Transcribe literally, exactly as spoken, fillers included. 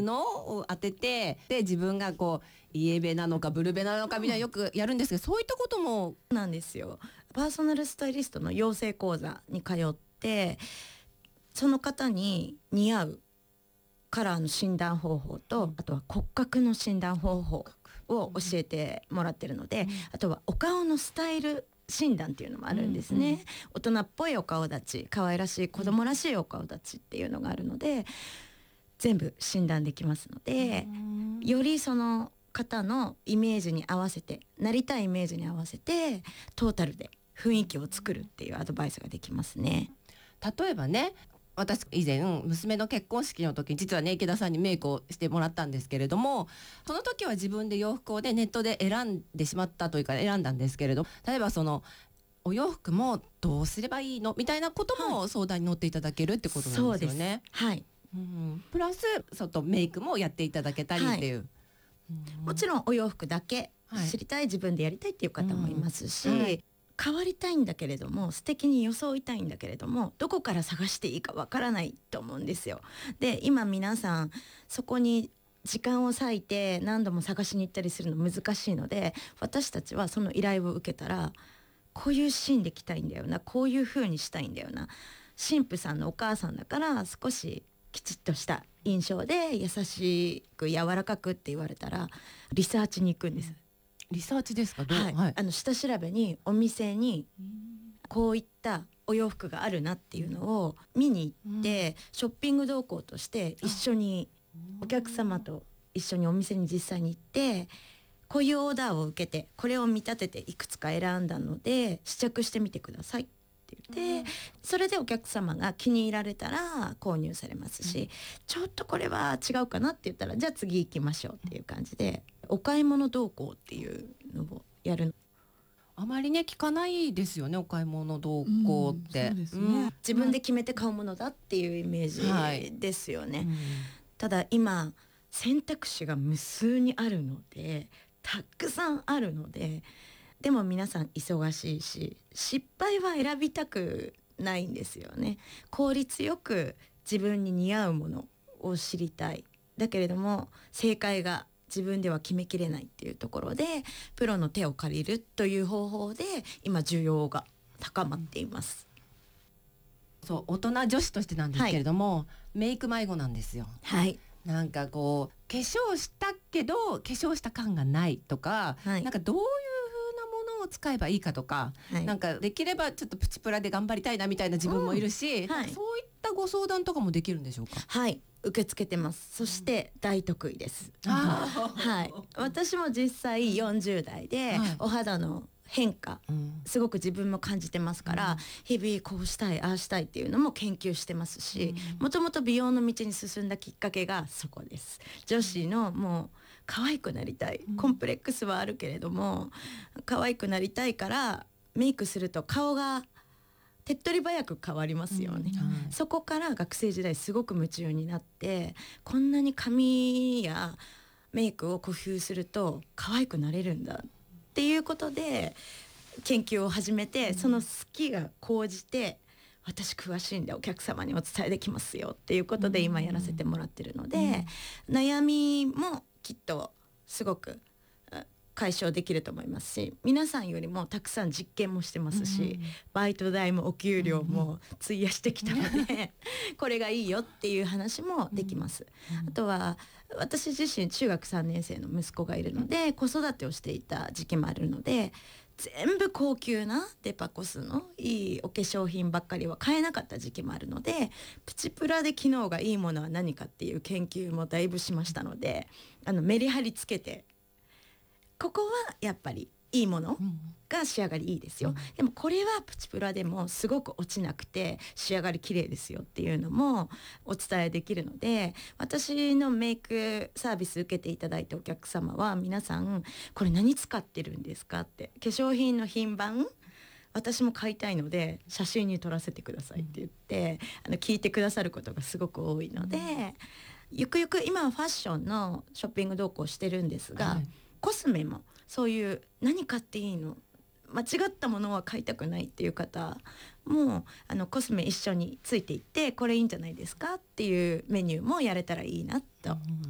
を当てて、で自分がこうイエベなのかブルベなのかみたいなよくやるんですけど、そういったこともなんですよ。パーソナルスタイリストの養成講座に通って、その方に似合うカラーの診断方法と、うん、あとは骨格の診断方法を教えてもらってるので、うん、あとはお顔のスタイル診断っていうのもあるんですね、うんうん、大人っぽいお顔立ち、可愛らしい子供らしいお顔立ちっていうのがあるので、全部診断できますので、よりその方のイメージに合わせて、なりたいイメージに合わせてトータルで雰囲気を作るっていうアドバイスができますね。 例えばね、私以前娘の結婚式の時に実はね池田さんにメイクをしてもらったんですけれども、その時は自分で洋服を、ね、ネットで選んでしまったというか選んだんですけれど、例えばそのお洋服もどうすればいいのみたいなことも相談に乗っていただけるってことなんですよね。 はい、そうです。はい、 うん、プラス外メイクもやっていただけたりっていう、はい、 うん、もちろんお洋服だけ知りたい、はい、自分でやりたいっていう方もいますし、うん、はい、変わりたいんだけれども素敵に装いたいんだけれどもどこから探していいかわからないと思うんですよ。で今皆さんそこに時間を割いて何度も探しに行ったりするの難しいので、私たちはその依頼を受けたら、こういうシーンで着たいんだよな、こういう風にしたいんだよな、神父さんのお母さんだから少しきちっとした印象で優しく柔らかくって言われたらリサーチに行くんです。 リサーチですか？どう、 はいはい、あの下調べにお店にこういったお洋服があるなっていうのを見に行って、うん、ショッピング同行として一緒にお客様と一緒にお店に実際に行って、こういうオーダーを受けてこれを見立てていくつか選んだので試着してみてくださいって言って、うん、それでお客様が気に入られたら購入されますし、うん、ちょっとこれは違うかなって言ったらじゃあ次行きましょうっていう感じで、お買い物同行っていうのをやる。 あまりね聞かないですよね、お買い物同行って、うん、そうですね、うん、 自分で決めて買うものだっていうイメージですよね、はい、うん、ただ今選択肢が無数にあるのでたくさんあるので、でも皆さん忙しいし失敗は選びたくないんですよね。効率よく自分に似合うものを知りたい。だけれども正解が自分では決めきれないっていうところでプロの手を借りるという方法で今需要が高まっています。 そう大人女子としてなんですけれども、はい、メイク迷子なんですよ。 はい、 なんかこう化粧したけど化粧した感がないとか、はい、なんかどういう風なものを使えばいいかとか、はい、なんかできればちょっとプチプラで頑張りたいなみたいな自分もいるし、うん、はい、そういったご相談とかもできるんでしょうか？ はい、受け付けてます。そして大得意です、うん、はい、私も実際よんじゅう代でお肌の変化、うん、すごく自分も感じてますから、うん、日々こうしたいああしたいっていうのも研究してますし、もともと美容の道に進んだきっかけがそこです。女子のもう可愛くなりたい、コンプレックスはあるけれども可愛くなりたいからメイクすると顔が手っ取り早く変わりますよね、うん、はい、そこから学生時代すごく夢中になって、こんなに髪やメイクを工夫すると可愛くなれるんだっていうことで研究を始めて、その好きが高じて私詳しいんでお客様にお伝えできますよっていうことで今やらせてもらってるので、うん、悩みもきっとすごく解消できると思いますし、皆さんよりもたくさん実験もしてますし、うん、バイト代もお給料も費やしてきたので、うん、これがいいよっていう話もできます、うん、あとは私自身中学さんねん生の息子がいるので子育てをしていた時期もあるので、全部高級なデパコスのいいお化粧品ばっかりは買えなかった時期もあるので、プチプラで機能がいいものは何かっていう研究もだいぶしましたので、あのメリハリつけて、ここはやっぱりいいものが仕上がりいいですよ、うん、でもこれはプチプラでもすごく落ちなくて仕上がり綺麗ですよっていうのもお伝えできるので、私のメイクサービス受けていただいたお客様は皆さんこれ何使ってるんですかって、化粧品の品番私も買いたいので写真に撮らせてくださいって言って、うん、あの聞いてくださることがすごく多いので、うん、ゆくゆく今はファッションのショッピング同行してるんですが、はい、コスメもそういう何買っていいの、間違ったものは買いたくないっていう方もあのコスメ一緒についていってこれいいんじゃないですかっていうメニューもやれたらいいなと